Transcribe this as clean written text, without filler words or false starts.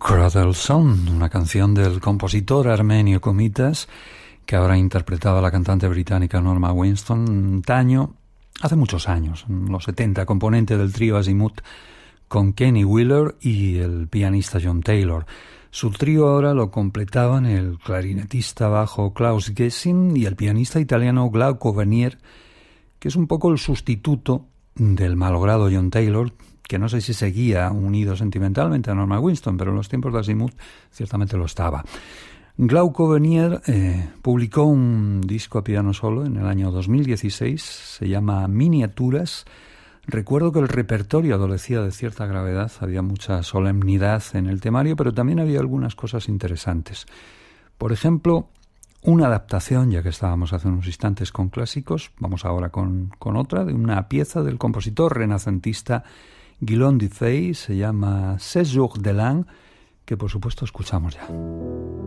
Cradle Song, una canción del compositor armenio Komitas, que ahora interpretaba la cantante británica Norma Winston antaño, hace muchos años, en los 70, componente del trío Azimuth con Kenny Wheeler y el pianista John Taylor. Su trío ahora lo completaban el clarinetista bajo Klaus Gessin y el pianista italiano Glauco Vernier, que es un poco el sustituto del malogrado John Taylor, que no sé si seguía unido sentimentalmente a Norma Winston, pero en los tiempos de Azimuth ciertamente lo estaba. Glauco Vernier publicó un disco a piano solo en el año 2016, se llama Miniaturas. Recuerdo que el repertorio adolecía de cierta gravedad, había mucha solemnidad en el temario, pero también había algunas cosas interesantes. Por ejemplo, una adaptación, ya que estábamos hace unos instantes con clásicos, vamos ahora con otra, de una pieza del compositor renacentista Guillaume Dufay, se llama 16 jours de l'an, que por supuesto escuchamos ya.